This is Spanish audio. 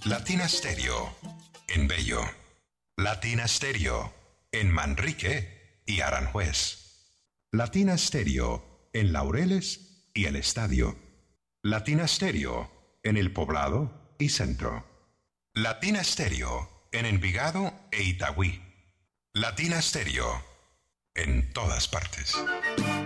Latina Stereo en Bello. Latina Stereo en Manrique y Aranjuez. Latina Stereo en Laureles y El Estadio. Latina Stereo en El Poblado y Centro. Latina Stereo en Envigado e Itagüí. Latina Stereo en todas partes.